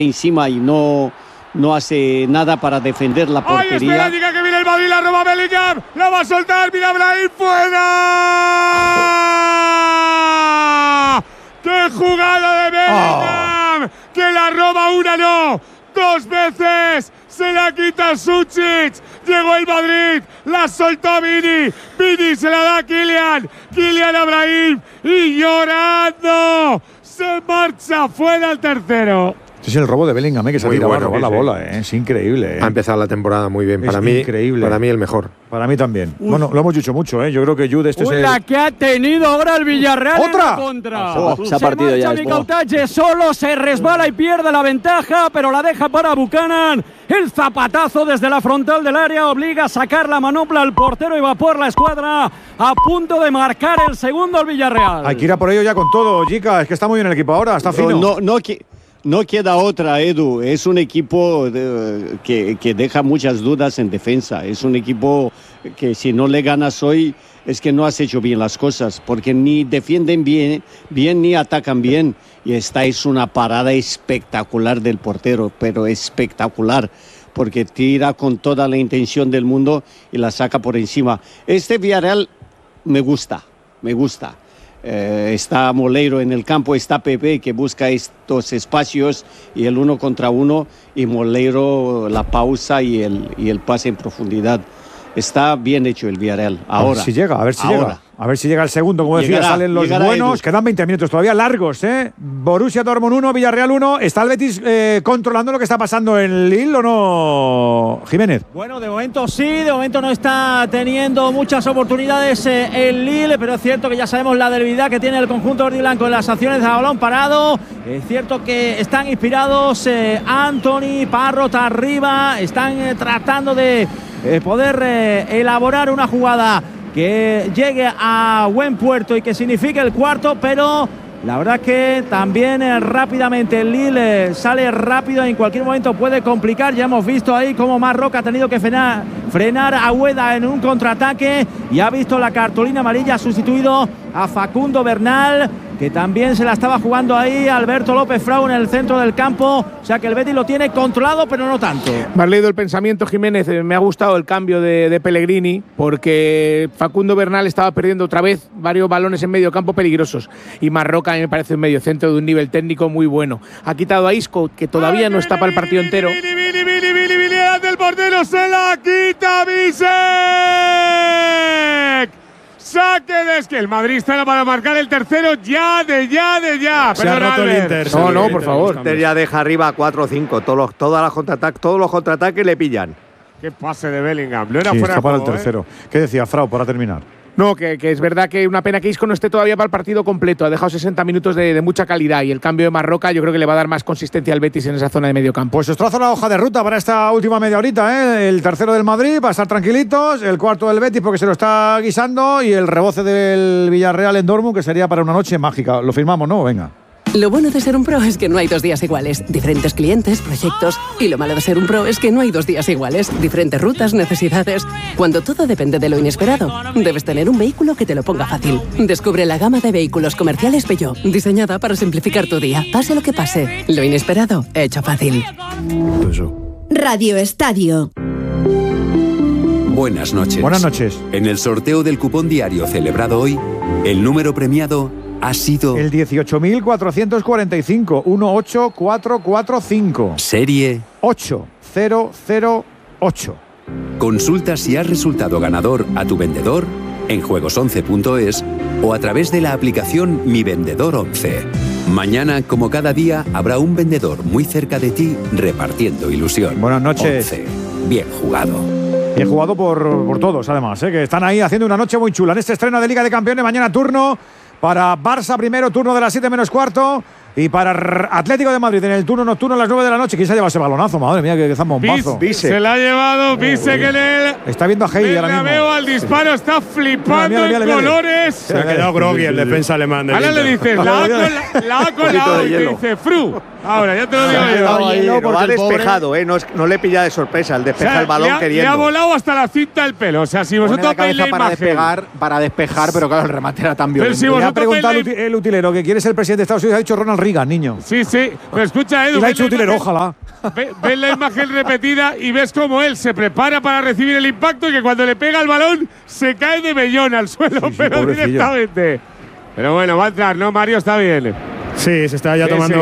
encima y no hace nada para defender la portería. ¡Ay, espera! Diga que viene el Madrid, la roba Bellingham, la va a soltar, mira Brahim, ¡fuera! ¡Qué jugada de Bellingham! ¡Que la roba una no! ¡Dos veces! Se la quita Sučić. Llegó el Madrid. La soltó Vini. Vini se la da a Kylian a Brahim. Y llorando se marcha fuera el tercero. Este es el robo de Bellingham, que se ha tirado a robar la bola. Es increíble. Ha empezado la temporada muy bien. Para mí, increíble. Para mí el mejor. Para mí también. Bueno, lo hemos dicho mucho. Yo creo que Jude es la que ha tenido ahora el Villarreal. ¡Otra! Contra. Se ha partido ya. Micautache solo se resbala y pierde la ventaja, pero la deja para Buchanan. El zapatazo desde la frontal del área obliga a sacar la manopla al portero y va por la escuadra, a punto de marcar el segundo al Villarreal. Hay que ir a por ello ya con todo, Jica. Es que está muy bien el equipo ahora, está fino. No queda otra, Edu. Es un equipo que deja muchas dudas en defensa. Es un equipo que si no le ganas hoy es que no has hecho bien las cosas, porque ni defienden bien ni atacan bien. Y esta es una parada espectacular del portero, pero espectacular, porque tira con toda la intención del mundo y la saca por encima. Este Villarreal me gusta. Está Moleiro en el campo, está Pepe que busca estos espacios y el 1 contra 1, y Moleiro la pausa y el pase en profundidad. Está bien hecho el Villarreal. Ahora, a ver si llega. A ver si llega el segundo, como decía, salen los buenos. Edu. Quedan 20 minutos todavía largos, Borussia Dortmund 1, Villarreal 1. ¿Está el Betis controlando lo que está pasando en Lille o no, Jiménez? Bueno, de momento sí, de momento no está teniendo muchas oportunidades el Lille, pero es cierto que ya sabemos la debilidad que tiene el conjunto verdiblanco en las acciones de balón parado. Es cierto que están inspirados Antony, Parrot arriba, están tratando de poder elaborar una jugada que llegue a buen puerto y que signifique el cuarto, pero la verdad que también rápidamente el Lille sale rápido y en cualquier momento puede complicar. Ya hemos visto ahí cómo Marroca ha tenido que frenar a Ueda en un contraataque y ha visto la cartulina amarilla, ha sustituido a Facundo Bernal, que también se la estaba jugando ahí Alberto López Frau en el centro del campo. O sea que el Betis lo tiene controlado, pero no tanto. Me has leído el pensamiento, Jiménez. Me ha gustado el cambio de Pellegrini, porque Facundo Bernal estaba perdiendo otra vez varios balones en medio campo peligrosos. Y Marroca a mí me parece un medio centro de un nivel técnico muy bueno. Ha quitado a Isco, que todavía no está para el partido entero. Del portero se la quita Bisek. Saque de esquina. El Madrid está para marcar el tercero ya. Se ha roto el Inter. No, por favor. Inter ya deja arriba 4-5. Todos los contraataques le pillan. Qué pase de Bellingham. No era fuera está para el tercero. ¿Qué decía Frau para terminar? No, que es verdad que una pena que Isco no esté todavía para el partido completo. Ha dejado 60 minutos de mucha calidad y el cambio de Marroca yo creo que le va a dar más consistencia al Betis en esa zona de medio campo. Pues os trazo la hoja de ruta para esta última media horita, El tercero del Madrid, va a estar tranquilitos. El cuarto del Betis porque se lo está guisando. Y el reboce del Villarreal en Dortmund, que sería para una noche mágica. Lo firmamos, ¿no? Venga. Lo bueno de ser un pro es que no hay 2 días iguales. Diferentes clientes, proyectos. Y lo malo de ser un pro es que no hay 2 días iguales. Diferentes rutas, necesidades. Cuando todo depende de lo inesperado, debes tener un vehículo que te lo ponga fácil. Descubre la gama de vehículos comerciales Peugeot, diseñada para simplificar tu día. Pase lo que pase, lo inesperado, hecho fácil. Radio Estadio. Buenas noches. Buenas noches. En el sorteo del cupón diario celebrado hoy, el número premiado ha sido el 18.445, 18445. Serie 8008. Consulta si has resultado ganador a tu vendedor en juegos11.es o a través de la aplicación Mi Vendedor 11. Mañana, como cada día, habrá un vendedor muy cerca de ti repartiendo ilusión. Buenas noches. 11. Bien jugado. Bien jugado por todos, además, que están ahí haciendo una noche muy chula. En este estreno de Liga de Campeones, mañana turno para Barça primero, turno de las 7 menos cuarto. Y para Atlético de Madrid en el turno nocturno a las 9 de la noche. ¿Quién se ha llevado ese balonazo? Madre mía, que zambompazo. Se la ha llevado Bisek en el… Está viendo a Heidi ahora mismo. Veo al disparo, está flipando en colores. Se ha quedado groggy el defensa alemán. Ahora le dices, la A con la O y te dice Fru. Ahora, ya te lo digo yo. Lo ha despejado, no le pilla de sorpresa. El despeja el balón queriendo. Le ha volado hasta la cinta el pelo. O sea, si vosotros veis la imagen… para despejar, pero claro, el remate era tan violento. Le ha preguntado el utilero que quiere ser el presidente de Estados Unidos. Ha dicho Ronald Riga, niño. Sí, pero escucha, Edu. Y la ha hecho Utiller, ojalá. Ves la imagen repetida y ves cómo él se prepara para recibir el impacto y que cuando le pega el balón se cae de mellón al suelo, pero pobrecillo. directamente. Pero bueno, va a entrar, ¿no, Mario? Está bien. Sí, se está ya tomando